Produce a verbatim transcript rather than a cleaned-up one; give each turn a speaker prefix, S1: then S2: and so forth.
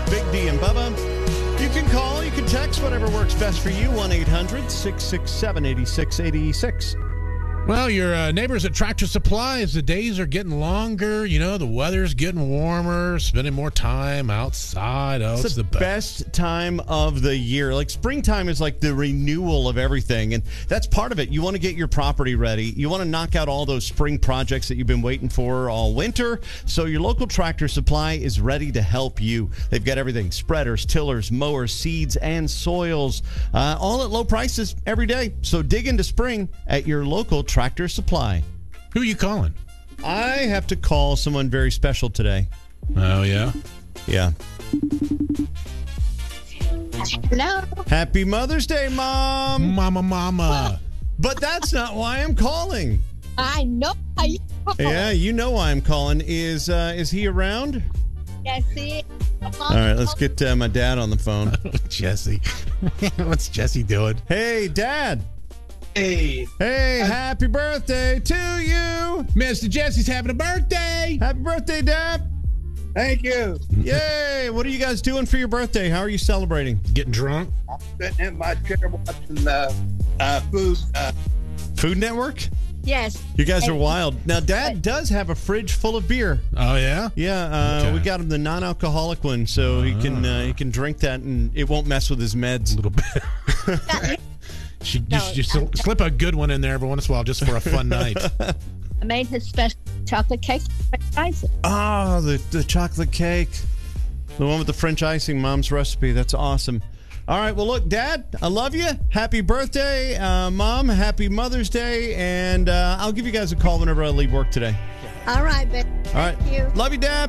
S1: Big D and Bubba. You can call, you can text, whatever works best for you. one eight hundred six six seven eight six eight six.
S2: Well, your uh, neighbors at Tractor Supply, as the days are getting longer, you know, the weather's getting warmer, spending more time outside. Oh, it's,
S1: it's the,
S2: the
S1: best.
S2: best.
S1: time of the year. Like springtime is like the renewal of everything, and that's part of it. You want to get your property ready. You want to knock out all those spring projects that you've been waiting for all winter. So your local Tractor Supply is ready to help you. They've got everything: spreaders, tillers, mowers, seeds, and soils, uh, all at low prices every day. So dig into spring at your local Tractor Supply.
S2: Who are you calling?
S1: I have to call someone very special today.
S2: Oh, yeah?
S1: Yeah.
S3: Hello.
S1: Happy Mother's Day, Mom.
S2: Mama, mama.
S1: But that's not why I'm calling.
S3: I know. I
S1: Yeah, you know why I'm calling. Is uh, is he around?
S3: Jesse.
S1: All right, let's get uh, my dad on the phone.
S2: Jesse. What's Jesse doing?
S1: Hey, Dad.
S4: Hey.
S1: Hey, happy birthday to you.
S2: Mister Jesse's having a birthday.
S1: Happy birthday, Dad.
S4: Thank you.
S1: Yay. What are you guys doing for your birthday? How are you celebrating?
S2: Getting drunk?
S4: I'm sitting in my chair watching uh, uh, food. Uh,
S1: Food Network?
S3: Yes.
S1: You guys are
S3: And-
S1: wild. Now, Dad does have a fridge full of beer.
S2: Oh, yeah?
S1: Yeah, uh,
S2: Okay.
S1: we got him the non-alcoholic one, so he can uh, he can drink that, and it won't mess with his meds.
S2: A little bit. She,
S3: No,
S2: you should just sl- slip a good one in there every once in a while just for a fun night.
S3: I made his special chocolate cake with icing.
S1: Oh, the, the chocolate cake. The one with the French icing, Mom's recipe. That's awesome. All right, well, look, Dad, I love you. Happy birthday. Uh, Mom, happy Mother's Day. And uh, I'll give you guys a call whenever I leave work today.
S3: All right, baby.
S1: All right.
S3: Thank you.
S1: Love you, Dad.